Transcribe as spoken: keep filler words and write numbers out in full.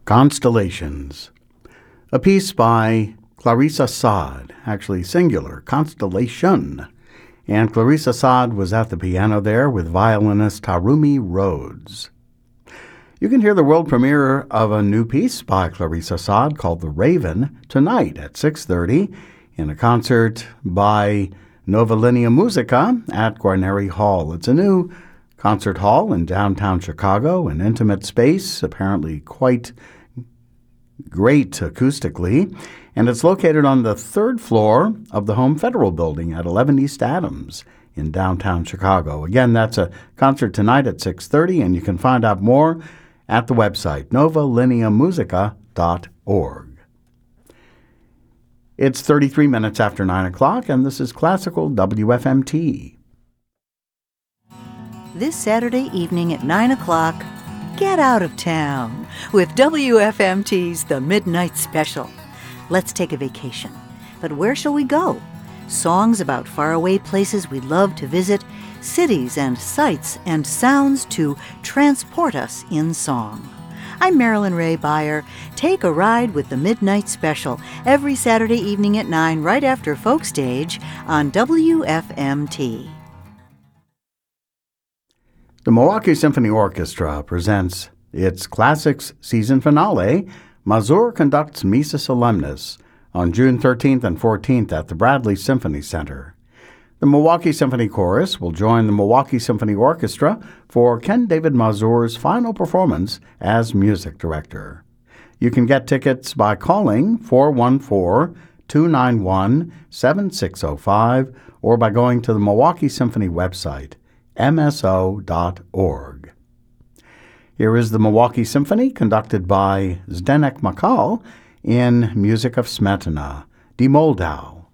Constellations, a piece by Clarissa Saad, actually singular, Constellation. And Clarissa Saad was at the piano there with violinist Harumi Rhodes. You can hear the world premiere of a new piece by Clarissa Saad called The Raven tonight at six thirty in a concert by Nova Linea Musica at Guarneri Hall. It's a new concert hall in downtown Chicago, an intimate space, apparently quite great acoustically, and it's located on the third floor of the Home Federal Building at eleven East Adams in downtown Chicago. Again, that's a concert tonight at six thirty, and you can find out more at the website nova linea musica dot org. It's thirty-three minutes after nine o'clock, and this is Classical W F M T. This Saturday evening at nine o'clock, get out of town with W F M T's The Midnight Special. Let's take a vacation. But where shall we go? Songs about faraway places we'd love to visit, cities and sights and sounds to transport us in song. I'm Marilyn Ray Beyer. Take a ride with The Midnight Special every Saturday evening at nine right after Folk Stage on W F M T. The Milwaukee Symphony Orchestra presents its Classics season finale, Mazur Conducts Missa Solemnis, on June thirteenth and fourteenth at the Bradley Symphony Center. The Milwaukee Symphony Chorus will join the Milwaukee Symphony Orchestra for Ken David Mazur's final performance as music director. You can get tickets by calling four one four, two nine one, seven six zero five or by going to the Milwaukee Symphony website, m s o dot org. Here is the Milwaukee Symphony conducted by Zdenek Makal in music of Smetana, Die Moldau.